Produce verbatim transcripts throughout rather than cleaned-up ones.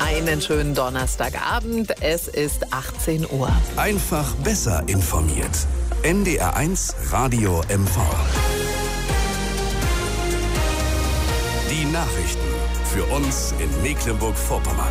Einen schönen Donnerstagabend. Es ist achtzehn Uhr. Einfach besser informiert. N D R eins Radio M V. Die Nachrichten für uns in Mecklenburg-Vorpommern.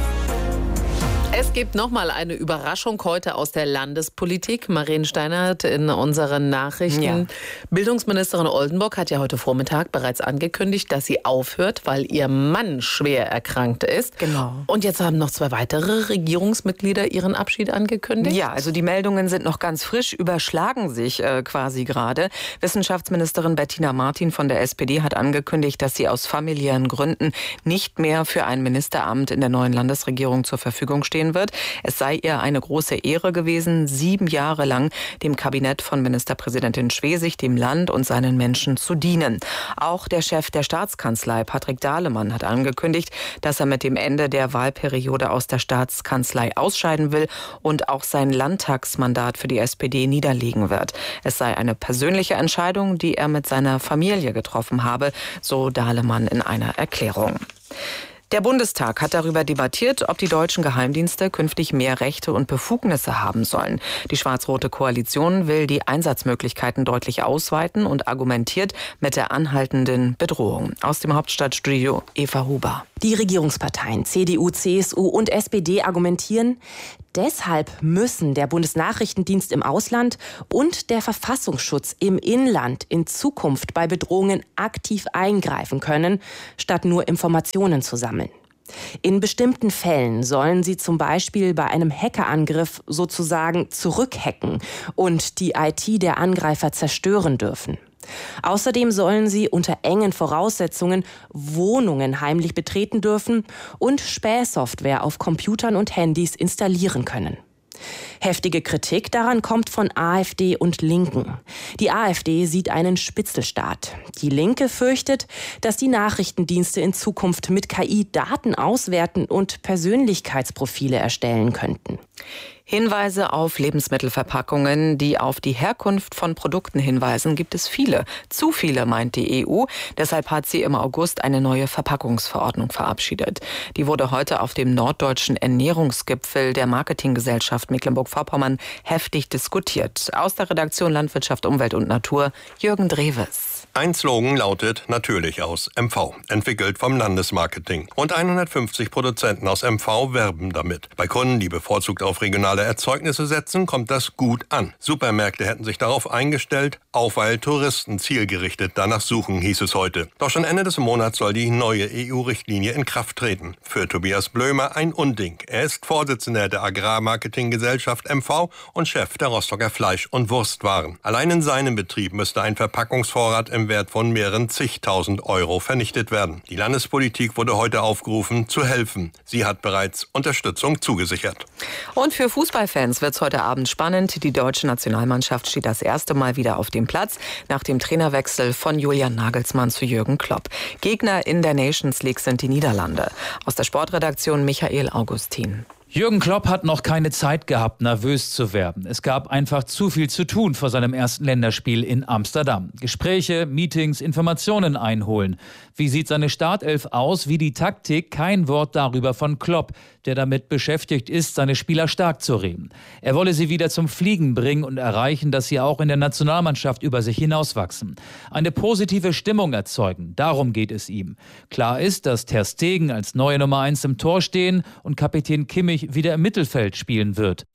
Es gibt noch mal eine Überraschung heute aus der Landespolitik. Maren Steinert in unseren Nachrichten. Ja. Bildungsministerin Oldenburg hat ja heute Vormittag bereits angekündigt, dass sie aufhört, weil ihr Mann schwer erkrankt ist. Genau. Und jetzt haben noch zwei weitere Regierungsmitglieder ihren Abschied angekündigt. Ja, also die Meldungen sind noch ganz frisch, überschlagen sich äh, quasi gerade. Wissenschaftsministerin Bettina Martin von der S P D hat angekündigt, dass sie aus familiären Gründen nicht mehr für ein Ministeramt in der neuen Landesregierung zur Verfügung stehen wird. Es sei ihr eine große Ehre gewesen, sieben Jahre lang dem Kabinett von Ministerpräsidentin Schwesig, dem Land und seinen Menschen zu dienen. Auch der Chef der Staatskanzlei, Patrick Dahlemann, hat angekündigt, dass er mit dem Ende der Wahlperiode aus der Staatskanzlei ausscheiden will und auch sein Landtagsmandat für die S P D niederlegen wird. Es sei eine persönliche Entscheidung, die er mit seiner Familie getroffen habe, so Dahlemann in einer Erklärung. Der Bundestag hat darüber debattiert, ob die deutschen Geheimdienste künftig mehr Rechte und Befugnisse haben sollen. Die schwarz-rote Koalition will die Einsatzmöglichkeiten deutlich ausweiten und argumentiert mit der anhaltenden Bedrohung. Aus dem Hauptstadtstudio Eva Huber. Die Regierungsparteien C D U, C S U und S P D argumentieren, deshalb müssen der Bundesnachrichtendienst im Ausland und der Verfassungsschutz im Inland in Zukunft bei Bedrohungen aktiv eingreifen können, statt nur Informationen zu sammeln. In bestimmten Fällen sollen sie zum Beispiel bei einem Hackerangriff sozusagen zurückhacken und die I T der Angreifer zerstören dürfen. Außerdem sollen sie unter engen Voraussetzungen Wohnungen heimlich betreten dürfen und Spähsoftware auf Computern und Handys installieren können. Heftige Kritik daran kommt von AfD und Linken. Die AfD sieht einen Spitzelstaat. Die Linke fürchtet, dass die Nachrichtendienste in Zukunft mit K I Daten auswerten und Persönlichkeitsprofile erstellen könnten. Hinweise auf Lebensmittelverpackungen, die auf die Herkunft von Produkten hinweisen, gibt es viele. Zu viele, meint die E U. Deshalb hat sie im August eine neue Verpackungsverordnung verabschiedet. Die wurde heute auf dem norddeutschen Ernährungsgipfel der Marketinggesellschaft Mecklenburg-Vorpommern heftig diskutiert. Aus der Redaktion Landwirtschaft, Umwelt und Natur, Jürgen Drewes. Ein Slogan lautet natürlich aus M V, entwickelt vom Landesmarketing. Rund hundertfünfzig Produzenten aus M V werben damit. Bei Kunden, die bevorzugt auf regionale Erzeugnisse setzen, kommt das gut an. Supermärkte hätten sich darauf eingestellt, auch weil Touristen zielgerichtet danach suchen, hieß es heute. Doch schon Ende des Monats soll die neue E U-Richtlinie in Kraft treten. Für Tobias Blömer ein Unding. Er ist Vorsitzender der Agrarmarketinggesellschaft M V und Chef der Rostocker Fleisch- und Wurstwaren. Allein in seinem Betrieb müsste ein Verpackungsvorrat im Wert von mehreren zigtausend Euro vernichtet werden. Die Landespolitik wurde heute aufgerufen, zu helfen. Sie hat bereits Unterstützung zugesichert. Und für Fußballfans wird es heute Abend spannend. Die deutsche Nationalmannschaft steht das erste Mal wieder auf dem Platz nach dem Trainerwechsel von Julian Nagelsmann zu Jürgen Klopp. Gegner in der Nations League sind die Niederlande. Aus der Sportredaktion Michael Augustin. Jürgen Klopp hat noch keine Zeit gehabt, nervös zu werden. Es gab einfach zu viel zu tun vor seinem ersten Länderspiel in Amsterdam. Gespräche, Meetings, Informationen einholen. Wie sieht seine Startelf aus? Wie die Taktik? Kein Wort darüber von Klopp, der damit beschäftigt ist, seine Spieler stark zu reden. Er wolle sie wieder zum Fliegen bringen und erreichen, dass sie auch in der Nationalmannschaft über sich hinauswachsen. Eine positive Stimmung erzeugen, darum geht es ihm. Klar ist, dass Ter Stegen als neue Nummer eins im Tor stehen und Kapitän Kimmich wieder im Mittelfeld spielen wird.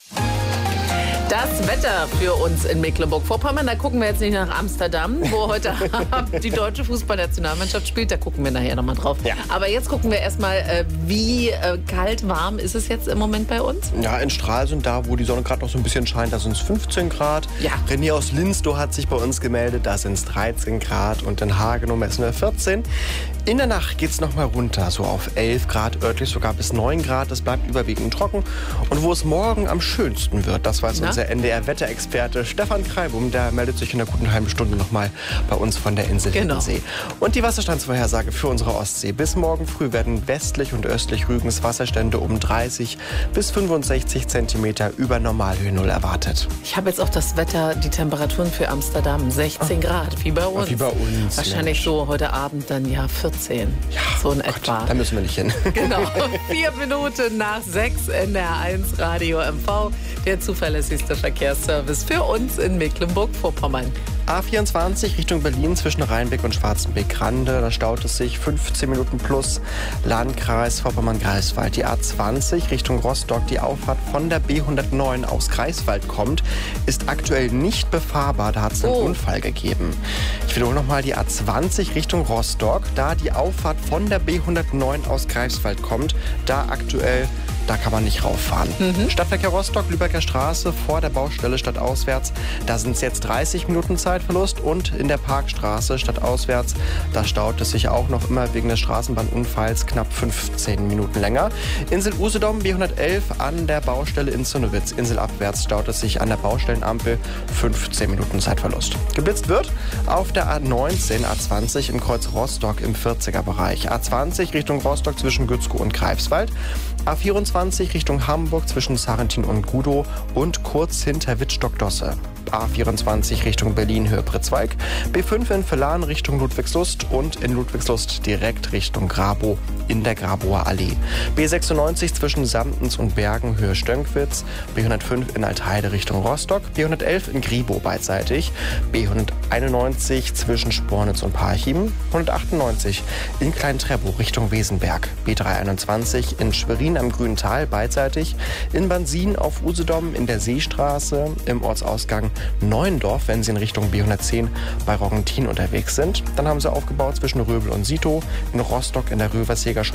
Das Wetter für uns in Mecklenburg-Vorpommern, da gucken wir jetzt nicht nach Amsterdam, wo heute Abend die deutsche Fußballnationalmannschaft spielt. Da gucken wir nachher nochmal drauf. Ja. Aber jetzt gucken wir erstmal, wie kalt, warm ist es jetzt im Moment bei uns? Ja, in Stralsund, da wo die Sonne gerade noch so ein bisschen scheint, da sind es fünfzehn Grad. Ja. René aus Linstow hat sich bei uns gemeldet, da sind es dreizehn Grad. Und in Hagenow messen wir vierzehn. In der Nacht geht es nochmal runter, so auf elf Grad, örtlich sogar bis neun Grad. Es bleibt überwiegend trocken. Und wo es morgen am schönsten wird, das weiß unser unser N D R-Wetterexperte Stefan Kreibum. Der meldet sich in einer guten halben Stunde nochmal bei uns von der Insel genau. Hiddensee. Und die Wasserstandsvorhersage für unsere Ostsee. Bis morgen früh werden westlich und östlich Rügens Wasserstände um dreißig bis fünfundsechzig Zentimeter über Normalhöhe Null erwartet. Ich habe jetzt auch das Wetter, die Temperaturen für Amsterdam. sechzehn Grad, wie bei uns. Wie bei uns. Wahrscheinlich Mensch. so heute Abend dann ja vierzehn. Ja, so in Gott, etwa. Da müssen wir nicht hin. Genau. Vier Minuten nach sechs N D R eins Radio M V. Der zuverlässigste Verkehrsservice für uns in Mecklenburg-Vorpommern. A vierundzwanzig Richtung Berlin zwischen Rheinbeck und Schwarzenbeck-Grande. Da staut es sich fünfzehn Minuten plus. Landkreis Vorpommern-Greifswald. Die A zwanzig Richtung Rostock. Die Auffahrt von der B hundertneun aus Greifswald kommt, ist aktuell nicht befahrbar. Da hat es einen oh. Unfall gegeben. Ich wiederhole nochmal die A zwanzig Richtung Rostock. Da die Auffahrt von der B hundertneun aus Greifswald kommt, da aktuell Da kann man nicht rauffahren. Mhm. Stadtverkehr Rostock, Lübecker Straße, vor der Baustelle stadtauswärts. Da sind es jetzt dreißig Minuten Zeitverlust. Und in der Parkstraße stadtauswärts, da staut es sich auch noch immer wegen des Straßenbahnunfalls knapp fünfzehn Minuten länger. Insel Usedom, B hundertelf an der Baustelle in Zonnewitz. Inselabwärts staut es sich an der Baustellenampel fünfzehn Minuten Zeitverlust. Geblitzt wird auf der A neunzehn, A zwanzig im Kreuz Rostock im vierziger Bereich. A zwanzig Richtung Rostock zwischen Gützkow und Greifswald. A vierundzwanzig Richtung Hamburg zwischen Sarrentin und Gudow und kurz hinter Wittstock-Dosse. A vierundzwanzig Richtung Berlin-Höhe-Pritzwalk. B fünf in Villahn Richtung Ludwigslust und in Ludwigslust direkt Richtung Grabow in der Grabower Allee. B sechsundneunzig zwischen Samtens und Bergen Höhe Stönkwitz. B hundertfünf in Altheide Richtung Rostock. B hundertelf in Griebow beidseitig. B hunderteinundneunzig zwischen Spornitz und Parchim. hundertachtundneunzig in Klein-Treppow Richtung Wesenberg. B dreihunderteinundzwanzig in Schwerin am Grünen Tal beidseitig. In Bansin auf Usedom in der Seestraße im Ortsausgang Neuendorf, wenn Sie in Richtung B hundertzehn bei Roggentin unterwegs sind. Dann haben Sie aufgebaut zwischen Röbel und Sito, in Rostock in der Röverseger